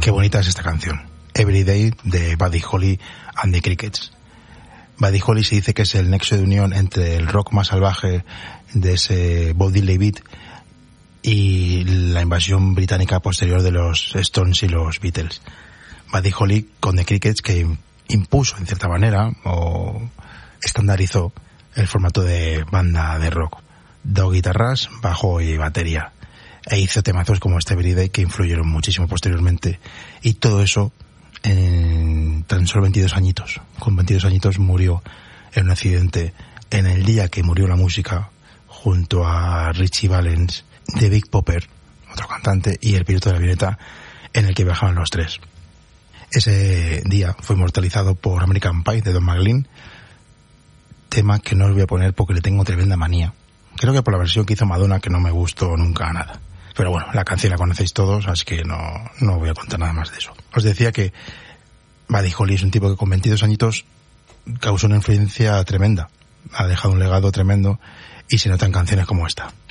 Qué bonita es esta canción. Everyday, de Buddy Holly and the Crickets. Buddy Holly se dice que es el nexo de unión entre el rock más salvaje de ese Bob Dylan beat y la invasión británica posterior de los Stones y los Beatles. Buddy Holly con The Crickets, que impuso en cierta manera o estandarizó el formato de banda de rock. Dos guitarras, bajo y batería. E hizo temazos como este Everyday que influyeron muchísimo posteriormente. Y todo eso en tan solo 22 añitos. Con 22 añitos murió en un accidente en el día que murió la música, junto a Richie Valens, de Big Popper, otro cantante, y el piloto de la avioneta en el que viajaban los tres. Ese día fue inmortalizado por American Pie de Don McLean, tema que no os voy a poner porque le tengo tremenda manía. Creo que por la versión que hizo Madonna, que no me gustó nunca nada. Pero bueno, la canción la conocéis todos, así que no voy a contar nada más de eso. Os decía que Buddy Holly es un tipo que con 22 añitos causó una influencia tremenda. Ha dejado un legado tremendo y se nota en canciones como esta.